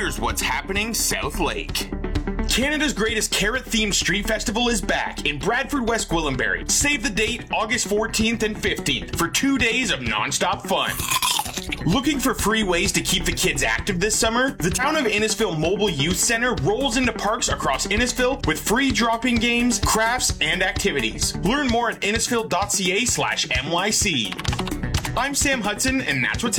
Here's what's happening South Lake. Canada's greatest carrot-themed street festival is back in Bradford, West Gwillimbury. Save the date, August 14th and 15th, for 2 days of non-stop fun. Looking for free ways to keep the kids active this summer? The Town of Innisfil Mobile Youth Center rolls into parks across Innisfil with free drop-in games, crafts, and activities. Learn more at innisfil.ca/NYC. I'm Sam Hudson, and that's what's